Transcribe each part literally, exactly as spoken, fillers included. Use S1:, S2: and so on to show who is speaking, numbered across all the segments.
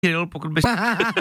S1: grill, pokud bys...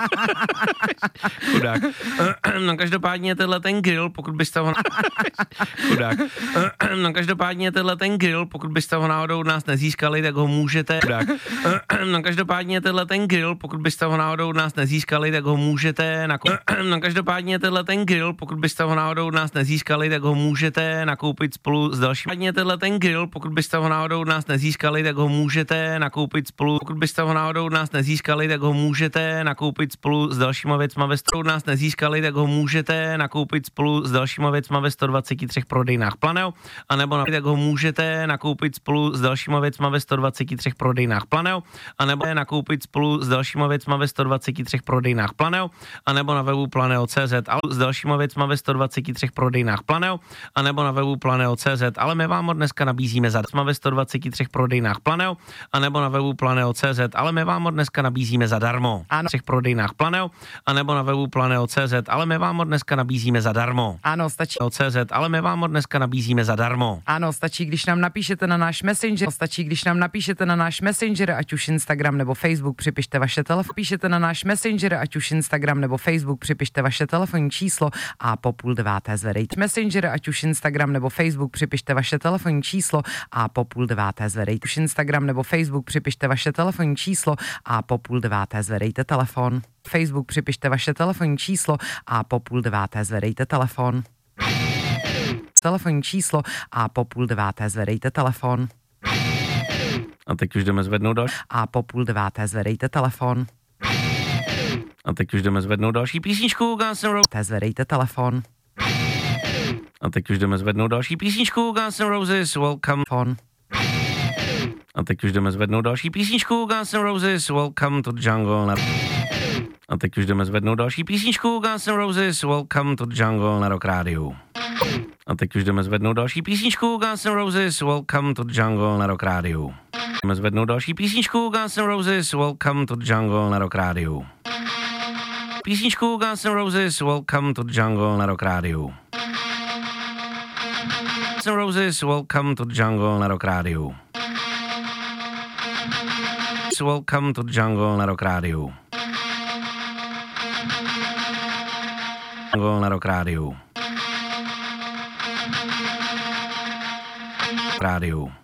S1: Chudák. No každopádně tenhle ten grill, pokud byste ho... Chudák. No každopádně tenhle ten grill, pokud byste ho náhodou od nás nezískali, tak ho můžete... Chudák. No každopádně tenhle ten grill, pokud byste ho náhodou od nás nezískali, tak ho můžete nakoupit. No každopádně tenhle ten grill, pokud byste ho náhodou od nás nezískali, tak ho můžete nakoupit spolu s dalším. Tenhle ten grill, pokud byste ho náhodou od nás nezískali, tak ho můžete nakoupit spolu. Pokud byste ho náhodou od nás nezískali, tak ho můžete nakoupit spolu s dalšíma věcma ve sto. Od nás nezískali, tak ho můžete nakoupit spolu s dalšíma věcma ve sto dvacet tři prodejnách Planeo, anebo na, tak ho můžete nakoupit spolu s dalšíma věcma ve sto dvacet tři prodejnách Planeo, anebo nakoupit spolu s dalšíma věcma ve sto dvacet tři prodejnách Planeo, anebo na webu planeo tečka cé zet, ale s dalšíma věcma ve sto dvacet tři prodejnách Planeo, anebo na webu planeo tečka cé zet, ale my vám ho dneska nabízíme za jsme ve sto dvacet tři prodejnách Planeo, anebo na webu planeo tečka cé zet, ale my vám ho dneska nabízíme zadarmo. Ano. V třech prodejnách Planeo, anebo na webu planeo tečka cé zet, ale my vám ho dneska nabízíme zadarmo.
S2: Ano, stačí.
S1: C Z, ale my vám ho dneska nabízíme zadarmo.
S2: Ano, stačí, když nám napíšete na náš Messenger, stačí, když nám napíšete na náš Messenger, ať už Instagram nebo Facebook, připište vaše telefon, píšete na náš Messenger, ať už Instagram nebo Facebook, připište vaše telefonní číslo a po půl deváté zvedejte Messenger, ať už Instagram nebo Facebook, připište vaše telefonní číslo a po půl deváté zvedejte už Instagram nebo Facebook, připište vaše telefonní číslo a po půl deváté zvedejte telefon. Facebook, připište vaše telefonní číslo a po půl deváté zvedejte telefon. Telefonní číslo a po půl deváté zvedejte telefon.
S1: A teď už jdeme zvednout další.
S2: A po půl deváté zvedejte telefon.
S1: A teď už jdeme zvednout další písničku Guns N' Roses.
S2: Zvedejte telefon.
S1: A teď už jdeme zvednout další písničku Guns N' Roses. Welcome.
S2: Phone.
S1: A teď už jdeme zvednout další písničku Guns N' Roses. Welcome to the Jungle. A teď už jdeme zvednout další písničku Guns N' Roses. Welcome to the Jungle na Rock Radio. A teď už jdeme zvednout další písničku Guns N' Roses. Welcome to the Jungle na Rock Radio. Jdeme zvednout další písničku Guns N' Roses. Welcome to the Jungle na Rock Radio. Písničku Guns N' Roses. Welcome to the Jungle na Rock Radio. Guns N' Roses. Welcome to the Jungle na Rock Radio. Welcome to the Jungle na Rock Radio. Jungle na Rock Radio. Radio.